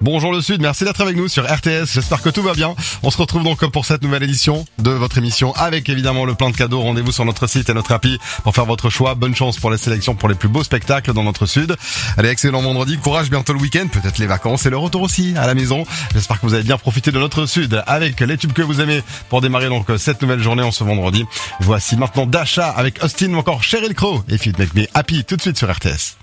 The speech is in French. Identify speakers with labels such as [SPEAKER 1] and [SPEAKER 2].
[SPEAKER 1] Bonjour le Sud, merci d'être avec nous sur RTS, j'espère que tout va bien. On se retrouve donc pour cette nouvelle édition de votre émission avec évidemment le plein de cadeaux. Rendez-vous sur notre site et notre appli pour faire votre choix. Bonne chance pour les sélections pour les plus beaux spectacles dans notre Sud. Allez, excellent vendredi, courage, bientôt le week-end, peut-être les vacances et le retour aussi à la maison. J'espère que vous avez bien profité de notre Sud avec les tubes que vous aimez pour démarrer donc cette nouvelle journée en ce vendredi. Voici maintenant Dasha avec Austin ou encore Sheryl Crow et If It Make Me Happy tout de suite sur RTS.